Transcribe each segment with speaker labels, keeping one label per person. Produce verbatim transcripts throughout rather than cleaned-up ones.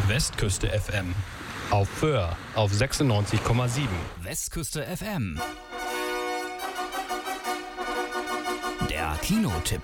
Speaker 1: Westküste F M. Auf Föhr auf sechsundneunzig Komma sieben.
Speaker 2: Westküste F M. Der Kinotipp.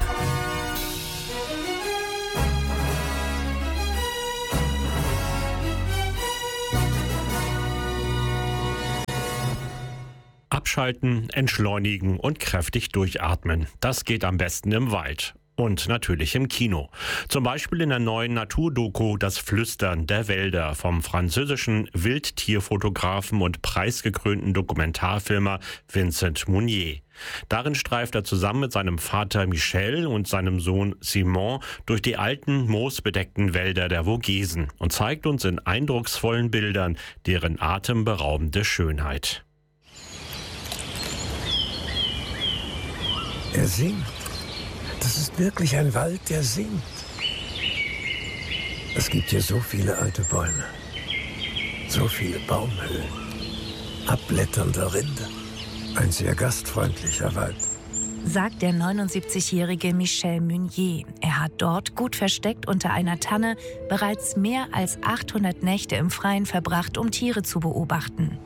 Speaker 3: Abschalten, entschleunigen und kräftig durchatmen. Das geht am besten im Wald. Und natürlich im Kino. Zum Beispiel in der neuen Naturdoku Das Flüstern der Wälder vom französischen Wildtierfotografen und preisgekrönten Dokumentarfilmer Vincent Munier. Darin streift er zusammen mit seinem Vater Michel und seinem Sohn Simon durch die alten, moosbedeckten Wälder der Vogesen und zeigt uns in eindrucksvollen Bildern deren atemberaubende Schönheit.
Speaker 4: Er singt. Das ist wirklich ein Wald, der singt. Es gibt hier so viele alte Bäume, so viele Baumhöhlen, abblätternde Rinde. Ein sehr gastfreundlicher Wald,
Speaker 5: sagt der neunundsiebzigjährige Michel Munier. Er hat dort, gut versteckt unter einer Tanne, bereits mehr als achthundert Nächte im Freien verbracht, um Tiere zu beobachten.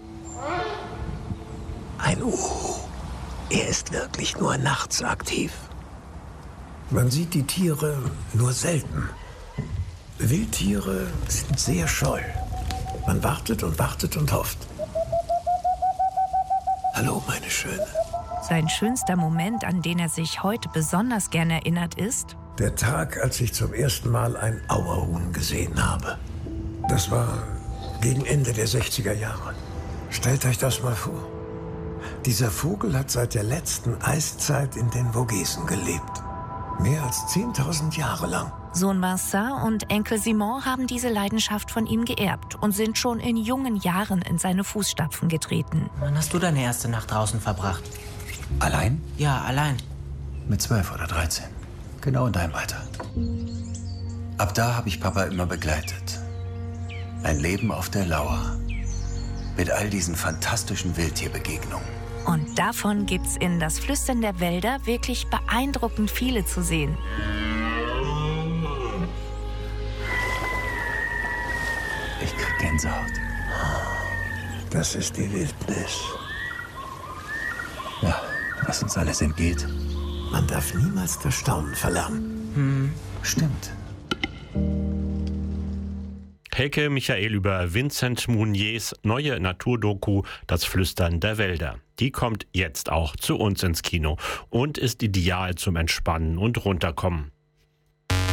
Speaker 4: Ein Uhu. Er ist wirklich nur nachts aktiv. Man sieht die Tiere nur selten. Wildtiere sind sehr scheu. Man wartet und wartet und hofft. Hallo, meine Schöne.
Speaker 5: Sein schönster Moment, an den er sich heute besonders gern erinnert, ist
Speaker 4: der Tag, als ich zum ersten Mal ein Auerhuhn gesehen habe. Das war gegen Ende der sechziger Jahre. Stellt euch das mal vor. Dieser Vogel hat seit der letzten Eiszeit in den Vogesen gelebt. Mehr als zehntausend Jahre lang.
Speaker 5: Sohn Vincent und Enkel Simon haben diese Leidenschaft von ihm geerbt und sind schon in jungen Jahren in seine Fußstapfen getreten.
Speaker 6: Wann hast du deine erste Nacht draußen verbracht?
Speaker 7: Allein?
Speaker 6: Ja, allein.
Speaker 7: Mit zwölf oder dreizehn. Genau in deinem Alter. Ab da habe ich Papa immer begleitet. Ein Leben auf der Lauer. Mit all diesen fantastischen Wildtierbegegnungen.
Speaker 5: Und davon gibt's in Das Flüstern der Wälder wirklich beeindruckend viele zu sehen.
Speaker 7: Ich krieg Gänsehaut.
Speaker 4: Das ist die Wildnis.
Speaker 7: Ja, was uns alles entgeht.
Speaker 4: Man darf niemals das Staunen verlernen.
Speaker 7: Hm, stimmt.
Speaker 3: Helke Michael über Vincent Muniers neue Naturdoku Das Flüstern der Wälder. Die kommt jetzt auch zu uns ins Kino und ist ideal zum Entspannen und Runterkommen.